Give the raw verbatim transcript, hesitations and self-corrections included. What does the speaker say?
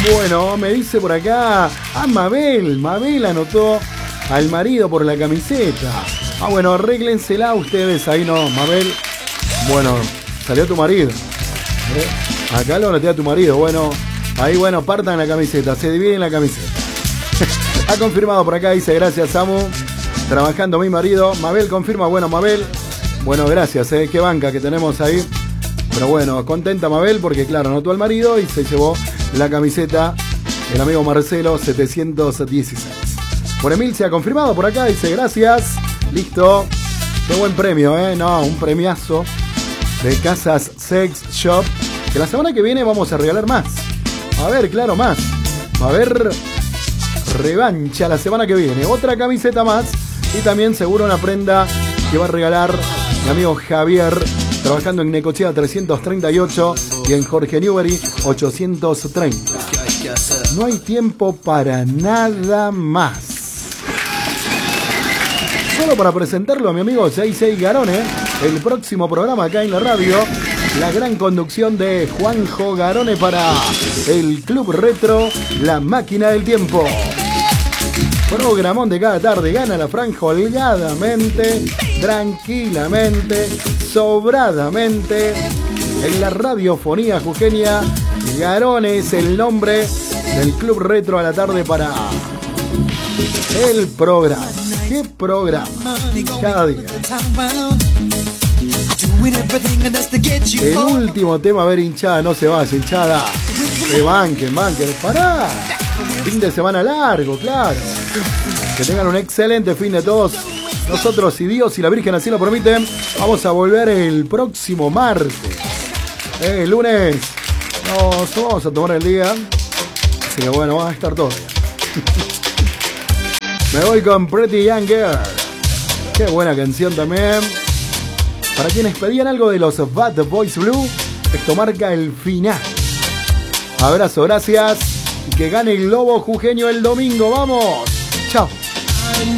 Bueno, me dice por acá, ah, Mabel, Mabel anotó al marido por la camiseta. Ah, bueno, arréglensela ustedes ahí, no, Mabel. Bueno, salió tu marido. ¿Eh? Acá lo anoté a tu marido, bueno, ahí, bueno, partan la camiseta, se dividen la camiseta. Ha confirmado por acá, dice, gracias, Samu. Trabajando mi marido. Mabel confirma, bueno, Mabel. Bueno, gracias, eh, qué banca que tenemos ahí. Pero bueno, contenta Mabel porque, claro, anotó al marido y se llevó la camiseta el amigo Marcelo setecientos dieciséis. Por Emil se ha confirmado por acá, dice, gracias. Listo. Qué buen premio, eh. No, un premiazo de Casas Sex Shop. Que la semana que viene vamos a regalar más. A ver, claro, más. Va a haber revancha la semana que viene. Otra camiseta más. Y también seguro una prenda que va a regalar mi amigo Javier, trabajando en Necochea trescientos treinta y ocho y en Jorge Newbery ochocientos treinta. No hay tiempo para nada más. Solo para presentarlo a mi amigo J J Garone, el próximo programa acá en la radio, la gran conducción de Juanjo Garone para el Club Retro, La Máquina del Tiempo. Programón de cada tarde, gana la franja holgadamente, tranquilamente, sobradamente. En la radiofonía jujeña, Garone es el nombre del Club Retro a la tarde para el programa. ¿Qué programa? Cada día. El último tema, a ver, hinchada, no se vaya, hinchada. Que banquen, banquen, pará. Fin de semana largo, claro. Que tengan un excelente fin de todos. Nosotros, si Dios y la Virgen así lo permiten, vamos a volver el próximo martes. Eh, el lunes nos vamos a tomar el día. Así que bueno, va a estar todo bien. Me voy con Pretty Young Girl. Qué buena canción también. Para quienes pedían algo de los Bad Boys Blue, esto marca el final. Abrazo, gracias. Y que gane el Lobo Jujeño el domingo. ¡Vamos! Chao.